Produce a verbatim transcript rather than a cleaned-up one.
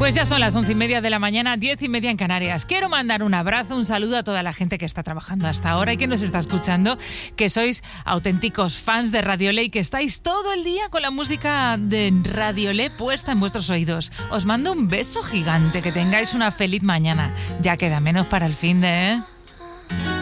Pues ya son las once y media de la mañana, diez y media en Canarias. Quiero mandar un abrazo, un saludo a toda la gente que está trabajando hasta ahora y que nos está escuchando, que sois auténticos fans de Radiolé y que estáis todo el día con la música de Radiolé puesta en vuestros oídos. Os mando un beso gigante, que tengáis una feliz mañana. Ya queda menos para el fin de... ¿eh?